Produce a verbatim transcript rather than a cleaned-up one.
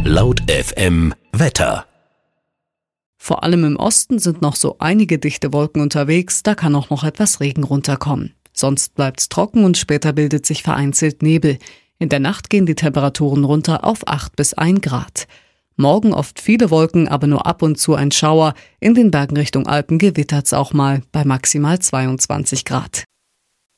Laut F M Wetter. Vor allem im Osten sind noch so einige dichte Wolken unterwegs, da kann auch noch etwas Regen runterkommen. Sonst bleibt's trocken und später bildet sich vereinzelt Nebel. In der Nacht gehen die Temperaturen runter auf acht bis ein Grad. Morgen oft viele Wolken, aber nur ab und zu ein Schauer. In den Bergen Richtung Alpen gewittert's auch mal bei maximal zweiundzwanzig Grad.